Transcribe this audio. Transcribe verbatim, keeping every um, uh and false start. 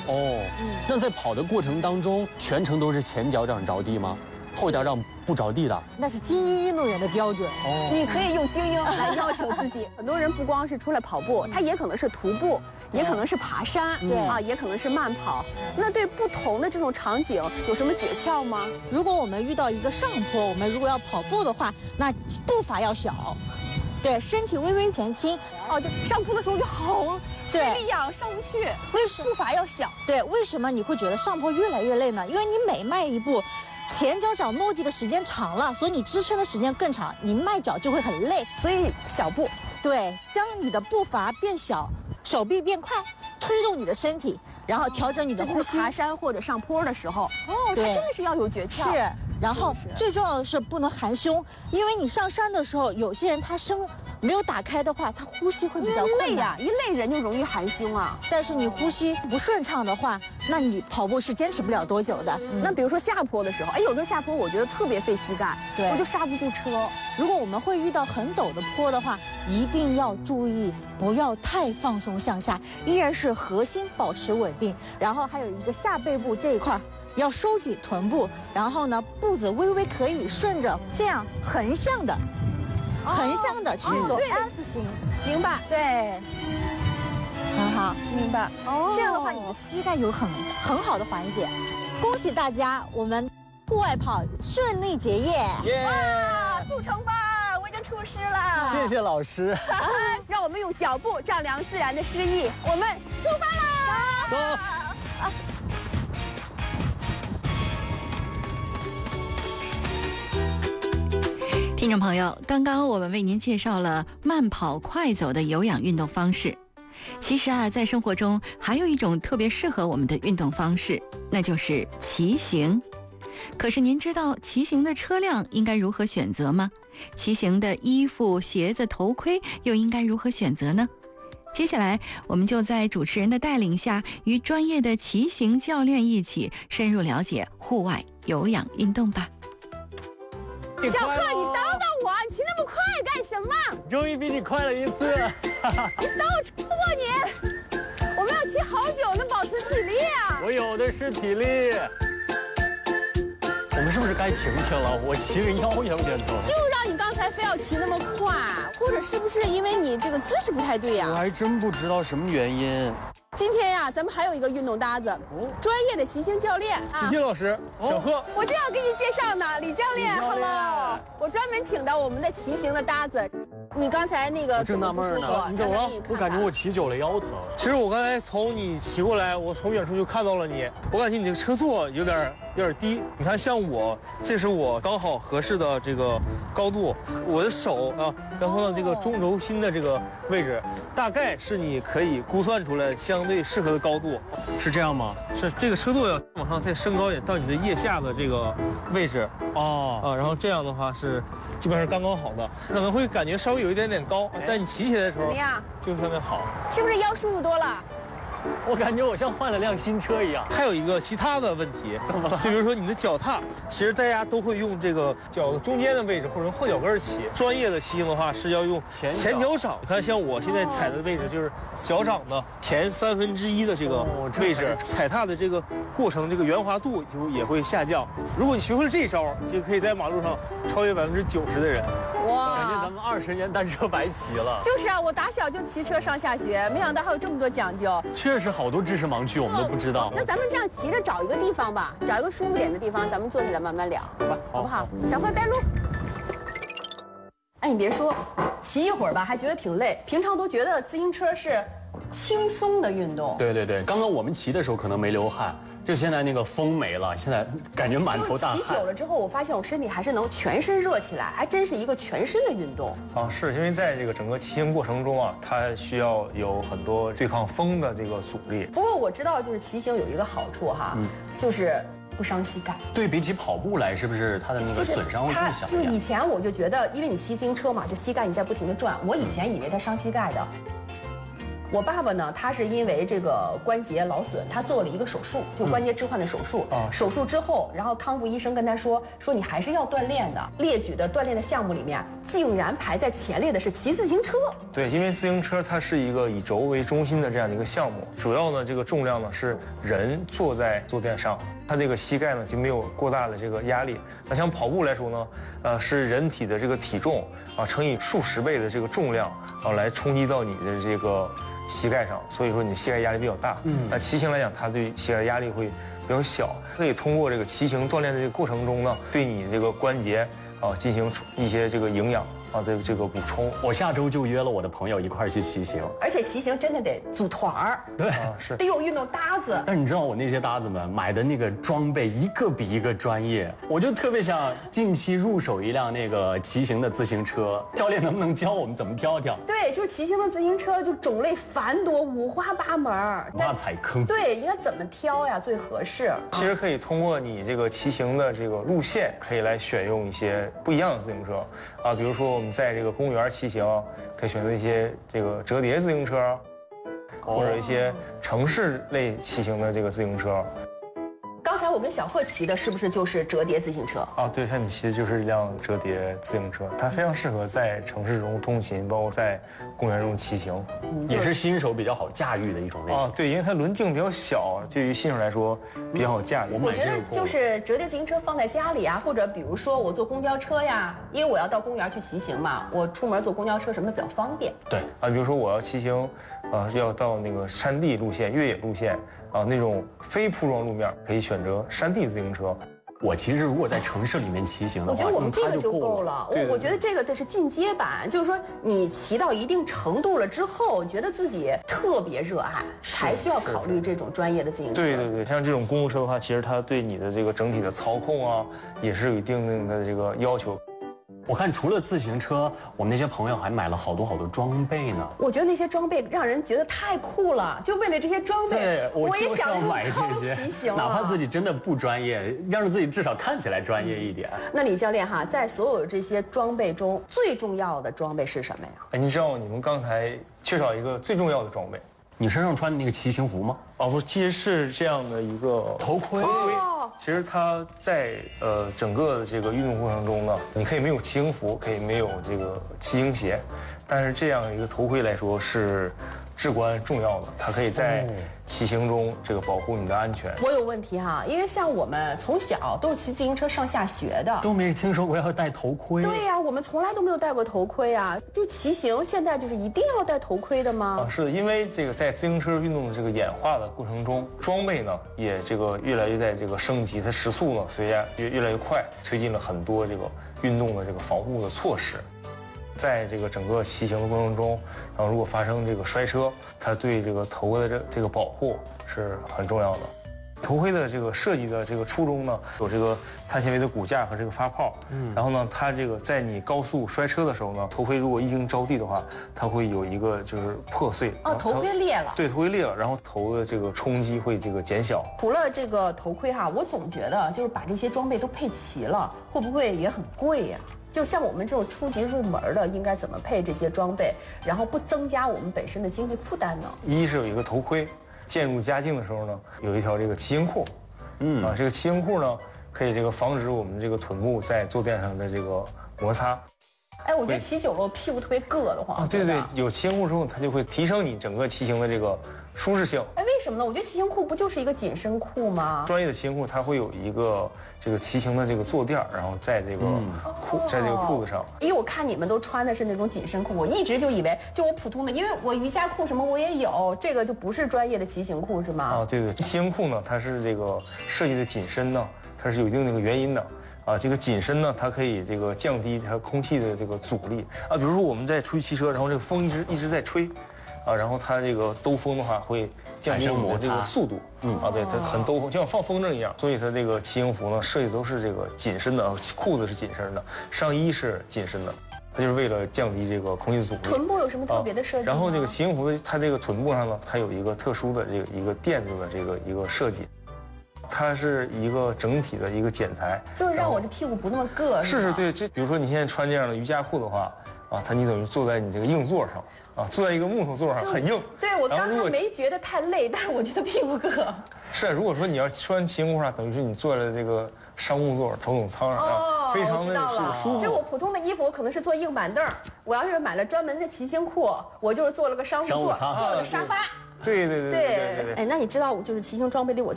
哦，那在跑的过程当中，全程都是前脚掌着地吗？后脚掌不着地的？ 那是精英运动员的标准。 哦， 你可以用精英来要求自己。很多人不光是出来跑步，他也可能是徒步，也可能是爬山， 对啊，也可能是慢跑。那对不同的这种场景有什么诀窍吗？ 如果我们遇到一个上坡，我们如果要跑步的话，那步伐要小，对，身体微微前倾。 哦，就上坡的时候就好对费力呀，上不去。 为什步伐要小？ 对，为什么你会觉得上坡越来越累呢？因为你每迈一步，前脚掌落地的时间长了，所以你支撑的时间更长，你迈脚就会很累。 所以小步， 对，将你的步伐变小，手臂变快，推动你的身体，然后调整你的呼吸。 爬山或者上坡的时候，哦，它对真的是要有诀窍。 是，然后是是最重要的是不能含胸，因为你上山的时候，有些人他胸没有打开的话，他呼吸会比较困难。 累呀，一累人就容易含胸啊。 但是你呼吸不顺畅的话，那你跑步是坚持不了多久的。嗯那比如说下坡的时候，哎，有的下坡我觉得特别费膝盖， 对我就刹不住车。 如果我们会遇到很陡的坡的话，一定要注意不要太放松向下，依然是核心保持稳定，然后还有一个下背部这一块要收紧臀部，然后呢步子微微可以顺着这样横向的。横向的去做 S 型， 明白？ 对，很好， 明白。哦， 这样的话，你的膝盖有很很好的缓解。恭喜大家，我们户外跑顺利结业。 耶！ 哇，速成班，我已经出师了。 谢谢老师。 让我们用脚步丈量自然的诗意，我们出发啦！ 走。 听众朋友，刚刚我们为您介绍了慢跑快走的有氧运动方式。其实啊，在生活中还有一种特别适合我们的运动方式，那就是骑行。可是您知道骑行的车辆应该如何选择吗？骑行的衣服、鞋子、头盔又应该如何选择呢？接下来我们就在主持人的带领下，与专业的骑行教练一起深入了解户外有氧运动吧。 小贺，你等等我，你骑那么快干什么？ 终于比你快了一次。 你等我超过你，我们要骑好久能保持体力啊！ 我有的是体力。我们是不是该停停了？我骑个腰有点疼。 就让你刚才非要骑那么快，或者是不是因为你这个姿势不太对呀？ 我还真不知道什么原因。 今天呀，咱们还有一个运动搭子，专业的骑行教练啊， 齐齐老师，小贺， 我正要给你介绍呢，李教练 ，Hello，我专门请到我们的骑行的搭子。你刚才那个正纳闷呢， 你怎么了？ 我感觉我骑久了腰疼。 其实我刚才从你骑过来，我从远处就看到了你，我感觉你这个车座有点有点低。你看，像我，这是我刚好合适的这个高度，我的手啊要放到这个中轴心的这个位置，大概是你可以估算出来相对适合的高度。 是这样吗？ 是这个车座要往上再升高一点，到你的腋下的这个位置。 哦， 啊，然后这样的话是基本上刚刚好的，可能会感觉稍微有一点点高，但你骑起来的时候怎么样？ 就特别好。 是不是腰舒服多了？ 我感觉我像换了辆新车一样。 还有一个其他的问题， 怎么了？ 就比如说你的脚踏，其实大家都会用这个脚的中间的位置或者用后脚跟骑。专业的骑行的话是要用前前脚掌。你看，像我现在踩的位置就是脚掌的前三分之一的这个位置，踩踏的这个过程，这个圆滑度就也会下降。如果你学会了这一招，就可以在马路上超越百分之九十的人。 哇， 感觉咱们二十年单车白骑了。 就是啊，我打小就骑车上下学，没想到还有这么多讲究。 确实好多知识盲区我们都不知道。 那咱们这样骑着找一个地方吧，找一个舒服点的地方，咱们坐下来慢慢聊，好吧？好不好？小贺带路。哎，你别说，骑一会儿吧，还觉得挺累。平常都觉得自行车是轻松的运动。 对对对，刚刚我们骑的时候可能没流汗，就现在那个风没了，现在感觉满头大汗。 骑久了之后，我发现我身体还是能全身热起来，还真是一个全身的运动。 啊，是因为在这个整个骑行过程中啊，它需要有很多对抗风的这个阻力。 不过我知道，就是骑行有一个好处哈，嗯、就是不伤膝盖。 对比起跑步来，是不是它的那个损伤会更小一点？ 就是以前我就觉得，因为你骑自行车嘛，就膝盖你在不停的转，我以前以为它伤膝盖的。 我爸爸呢，他是因为这个关节劳损，他做了一个手术，就关节置换的手术。 啊手术之后，然后康复医生跟他说，说你还是要锻炼的。列举的锻炼的项目里面，竟然排在前列的是骑自行车。 对，因为自行车它是一个以轴为中心的这样的一个项目，主要呢这个重量呢是人坐在坐垫上，它这个膝盖呢就没有过大的这个压力。那像跑步来说呢，呃是人体的这个体重啊乘以数十倍的这个重量啊来冲击到你的这个膝盖上，所以说你膝盖压力比较大。嗯，那骑行来讲，它对膝盖压力会比较小，可以通过这个骑行锻炼的这个过程中呢，对你这个关节啊进行一些这个营养啊的这个补充。 我下周就约了我的朋友一块儿去骑行。 而且骑行真的得组团儿， 对， 啊是。 得有运动搭子。 但是你知道我那些搭子们买的那个装备一个比一个专业，我就特别想近期入手一辆那个骑行的自行车。教练能不能教我们怎么挑挑？ 对，就是骑行的自行车，就种类繁多，五花八门儿。 不怕踩坑。 对，应该怎么挑呀最合适？ 其实可以通过你这个骑行的这个路线，可以来选用一些不一样的自行车啊，比如说我们在这个公园骑行，可以选择一些这个折叠自行车，或者一些城市类骑行的这个自行车。 刚才我跟小贺骑的是不是就是折叠自行车？ 啊，对，像你骑的就是一辆折叠自行车，它非常适合在城市中通勤，包括在公园中骑行。 也是新手比较好驾驭的一种类型。 啊，对，因为它轮径比较小，对于新手来说比较好驾驭。 我觉得就是折叠自行车放在家里啊，或者比如说我坐公交车呀，因为我要到公园去骑行嘛，我出门坐公交车什么的比较方便。 对啊，比如说我要骑行，啊，要到那个山地路线、越野路线啊，那种非铺装路面可以选择山地自行车。 我其实如果在城市里面骑行的话， 我觉得我们这用它个就够够了。 对对我我觉得这个的是进阶版，就是说你骑到一定程度了之后，你觉得自己特别热爱，才需要考虑这种专业的自行车。 对对对，像这种公路车的话，其实它对你的这个整体的操控啊，也是有一定的这个要求。 我看除了自行车，我们那些朋友还买了好多好多装备呢。 我觉得那些装备让人觉得太酷了，就为了这些装备， 对，我也就是要想入买这坑些骑行了。 哪怕自己真的不专业，让自己至少看起来专业一点。 那李教练哈，在所有这些装备中，最重要的装备是什么呀？ 哎，你知道你们刚才缺少一个最重要的装备。 你身上穿的那个骑行服吗？ 哦，不，其实是这样的一个头盔。 哦， 其实它在呃整个的这个运动过程中呢，你可以没有骑行服，可以没有这个骑行鞋，但是这样一个头盔来说是至关重要的，它可以在骑行中这个保护你的安全。 我有问题哈，因为像我们从小都是骑自行车上下学的， 都没听说过要戴头盔。 对呀、我们从来都没有戴过头盔啊。就骑行现在就是一定要戴头盔的吗？ 啊，是的，因为这个在自行车运动的这个演化的过程中，装备呢也这个越来越在这个升级，它时速呢随着越越来越快，推进了很多这个运动的这个防护的措施。在这个整个骑行的过程中，然后如果发生这个摔车，它对这个头的这这个保护是很重要的。头盔的这个设计的这个初衷呢，有这个碳纤维的骨架和这个发泡，嗯，然后呢，它这个在你高速摔车的时候呢，头盔如果一经着地的话，它会有一个就是破碎。 哦，头盔裂了。 对，头盔裂了，然后头的这个冲击会这个减小。 除了这个头盔哈，我总觉得就是把这些装备都配齐了，会不会也很贵呀？就像我们这种初级入门的，应该怎么配这些装备，然后不增加我们本身的经济负担呢？ 一是有一个头盔，渐入佳境的时候呢，有一条这个骑行裤，嗯啊，这个骑行裤呢，可以这个防止我们这个臀部在坐垫上的这个摩擦。 哎，我觉得骑久了我屁股特别硌得慌。 啊，对对对，有骑行裤之后，它就会提升你整个骑行的这个舒适性。 哎，为什么呢？我觉得骑行裤不就是一个紧身裤吗？ 专业的骑行裤它会有一个这个骑行的这个坐垫，然后在这个裤，在这个裤子上。 因为我看你们都穿的是那种紧身裤，我一直就以为就我普通的，因为我瑜伽裤什么我也有，这个就不是专业的骑行裤是吗？ 啊，对对，骑行裤呢，它是这个设计的紧身呢，它是有一定的一个原因的。啊，这个紧身呢，它可以这个降低它空气的这个阻力啊。比如说我们在出去骑车，然后这个风一直一直在吹，啊，然后它这个兜风的话会降低你的这个速度，嗯啊，对，它很兜风，就像放风筝一样。所以它这个骑行服呢，设计都是这个紧身的，裤子是紧身的，上衣是紧身的，它就是为了降低这个空气阻力。 臀部有什么特别的设计吗？ 然后这个骑行服的它这个臀部上呢，它有一个特殊的这个一个垫子的这个一个设计。它是一个整体的一个剪裁， 就是让我这屁股不那么硌。 是是，对，这比如说你现在穿这样的瑜伽裤的话， 啊，它你等于坐在你这个硬座上啊，坐在一个木头座上很硬。 对，我刚才没觉得太累，但是我觉得屁股硌。 是，如果说你要穿骑行裤上，等于是你坐在这个商务座、头等舱上啊，非常的舒服。 就我普通的衣服，我可能是坐硬板凳，我要是买了专门的骑行裤，我就是坐了个商务座，坐了个沙发。 对对对对对对。 哎，那你知道，就是骑行装备里我